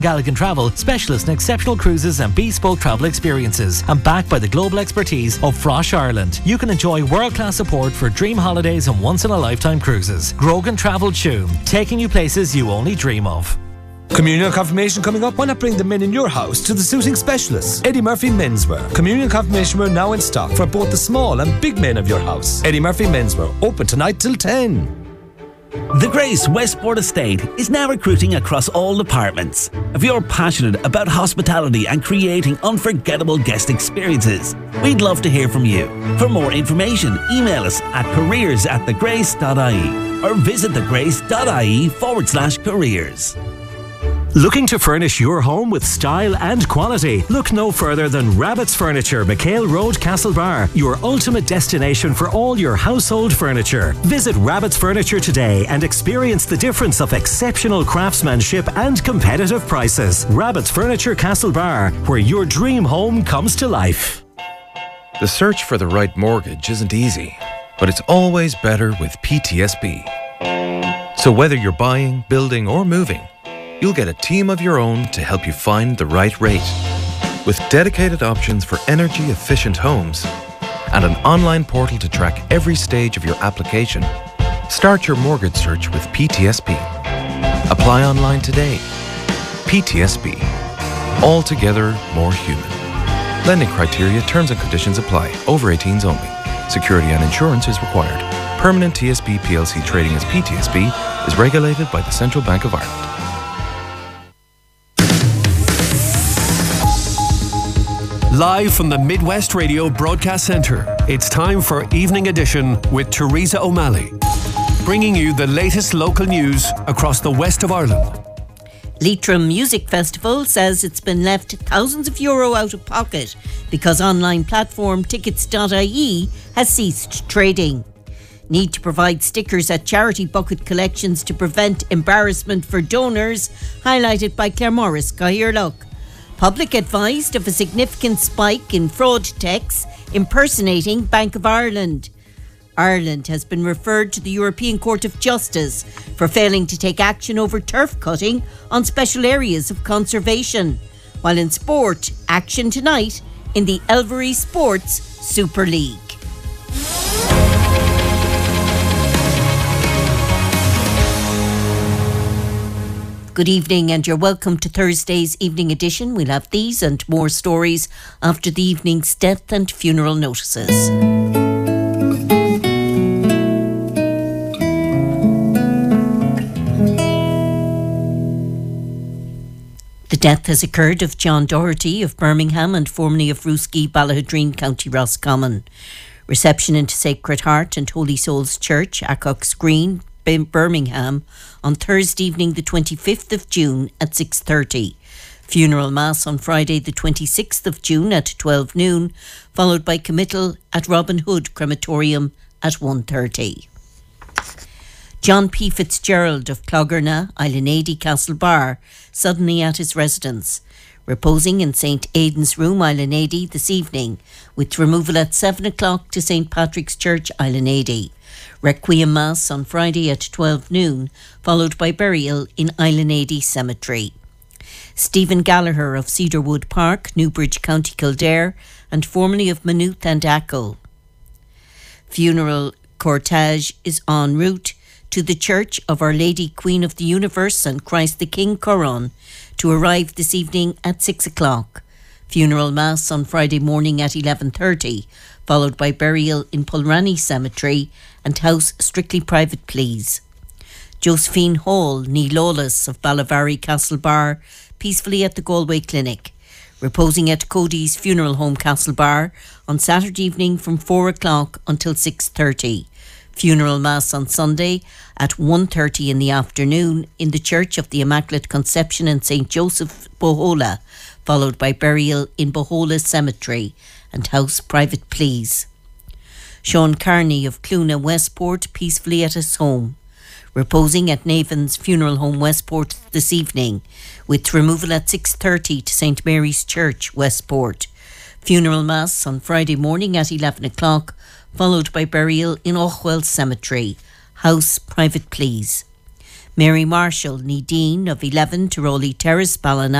Galligan Travel, specialist in exceptional cruises and bespoke travel experiences, and backed by the global expertise of Frosh Ireland. You can enjoy world-class support for dream holidays and once-in-a-lifetime cruises. Grogan Travel Tuam, taking you places you only dream of. Communion confirmation coming up? Why not bring the men in your house to the suiting specialists? Eddie Murphy Menswear. Communion confirmation wear now in stock for both the small and big men of your house. Eddie Murphy Menswear, open tonight till 10. The Grace Westport Estate is now recruiting across all departments. If you're passionate about hospitality and creating unforgettable guest experiences, we'd love to hear from you. For more information, email us at careers@thegrace.ie or visit thegrace.ie/careers. Looking to furnish your home with style and quality? Look no further than Rabbit's Furniture, McHale Road, Castlebar, your ultimate destination for all your household furniture. Visit Rabbit's Furniture today and experience the difference of exceptional craftsmanship and competitive prices. Rabbit's Furniture, Castlebar, where your dream home comes to life. The search for the right mortgage isn't easy, but it's always better with PTSB. So whether you're buying, building, or moving, you'll get a team of your own to help you find the right rate. With dedicated options for energy-efficient homes and an online portal to track every stage of your application, start your mortgage search with PTSB. Apply online today. PTSB. Altogether more human. Lending criteria, terms and conditions apply. Over 18s only. Security and insurance is required. Permanent TSB PLC trading as PTSB is regulated by the Central Bank of Ireland. Live from the Midwest Radio Broadcast Centre, it's time for Evening Edition with Teresa O'Malley, bringing you the latest local news across the west of Ireland. Leitrim Music Festival says it's been left thousands of euro out of pocket because online platform tickets.ie has ceased trading. Need to provide stickers at charity bucket collections to prevent embarrassment for donors, highlighted by Claire Morris, Cahir Luck. Public advised of a significant spike in fraud texts impersonating Bank of Ireland. Ireland has been referred to the European Court of Justice for failing to take action over turf cutting on special areas of conservation. While in sport, action tonight in the Elvery Sports Super League. Good evening and you're welcome to Thursday's Evening Edition. We'll have these and more stories after the evening's death and funeral notices. The death has occurred of John Doherty of Birmingham and formerly of Rooskey, Ballahadreen, County Roscommon. Reception into Sacred Heart and Holy Souls Church, Acocks Green, Birmingham on Thursday evening the 25th of June at 6:30. Funeral Mass on Friday the 26th of June at 12 noon, followed by committal at Robin Hood Crematorium at 1:30. John P. Fitzgerald of Clogherna, Islanady, Castlebar, suddenly at his residence. Reposing in St. Aidan's Room, Islanady this evening, with removal at 7 o'clock to St. Patrick's Church, Islanady. Requiem Mass on Friday at 12 noon, followed by burial in Islanady Cemetery. Stephen Gallagher of Cedarwood Park, Newbridge, County Kildare, and formerly of Maynooth and Achill. Funeral cortege is en route to the Church of Our Lady Queen of the Universe and Christ the King Coron to arrive this evening at 6 o'clock. Funeral Mass on Friday morning at 11:30, followed by burial in Pulranny Cemetery and house strictly private please. Josephine Hall, ní Lawless of Ballavary, Castlebar, peacefully at the Galway Clinic. Reposing at Cody's Funeral Home, Castlebar, on Saturday evening from 4 o'clock until 6:30. Funeral Mass on Sunday at 1:30 in the afternoon in the Church of the Immaculate Conception in St. Joseph, Bohola, followed by burial in Bohola Cemetery and house private please. Sean Carney of Cluna, Westport, peacefully at his home. Reposing at Navan's Funeral Home, Westport this evening, with removal at 6:30 to St. Mary's Church, Westport. Funeral Mass on Friday morning at 11 o'clock, followed by burial in Ochwell Cemetery, house private please. Mary Marshall, ní Dean of 11 Tiroli Terrace, Ballina.